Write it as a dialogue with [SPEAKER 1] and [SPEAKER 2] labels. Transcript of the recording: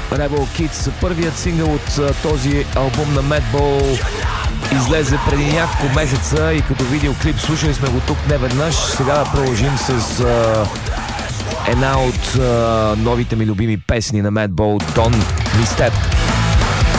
[SPEAKER 1] Rebel Kids. Първият сингъл от този албум на Madball излезе преди няколко месеца и като видеоклип слушали сме го тук неведнъж. Сега да продължим с една от новите ми любими песни на Madball, Don't Misstep.